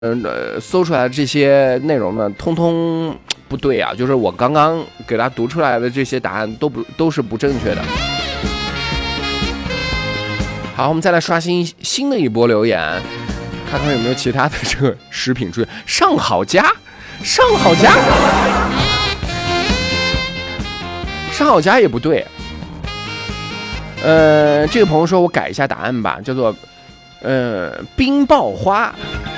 搜出来的这些内容呢，通通不对啊，就是我刚刚给他读出来的这些答案都是不正确的。好，我们再来刷新的一波留言，看看有没有其他的这个食品出现。上好佳，上好佳，上好佳也不对。这个朋友说我改一下答案吧，叫做冰爆花。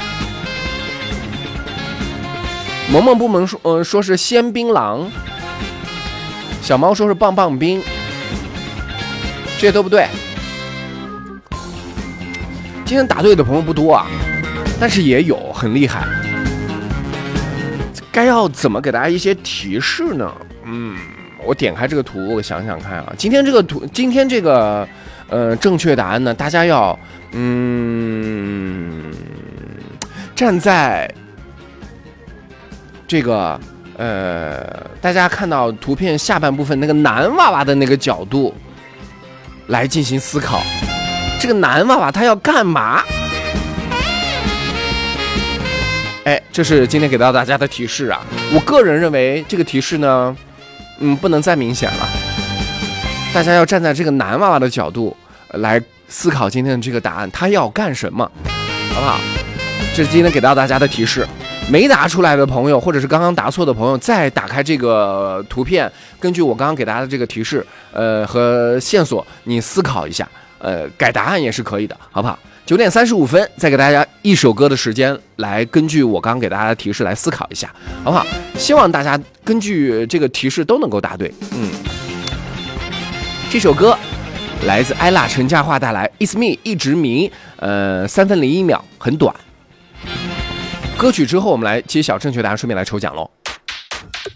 萌萌不萌说是鲜槟榔，小猫说是棒棒冰，这些都不对。今天答对的朋友不多啊，但是也有很厉害。该要怎么给大家一些提示呢？我点开这个图，我想想看啊，今天这个正确答案呢，大家要站在这个大家看到图片下半部分那个男娃娃的那个角度来进行思考，这个男娃娃他要干嘛？哎，这是今天给到大家的提示啊。我个人认为这个提示呢，不能再明显了。大家要站在这个男娃娃的角度来思考今天的这个答案，他要干什么，好不好？这是今天给到大家的提示。没答出来的朋友，或者是刚刚答错的朋友，再打开这个图片，根据我刚刚给大家的这个提示，和线索，你思考一下，改答案也是可以的，好不好？9点35分，再给大家一首歌的时间，来根据我刚刚给大家的提示来思考一下，好不好？希望大家根据这个提示都能够答对。这首歌来自艾拉陈嘉桦带来 It's Me 一直迷，3分01秒，很短。歌曲之后，我们来揭晓正确答案，顺便来抽奖喽。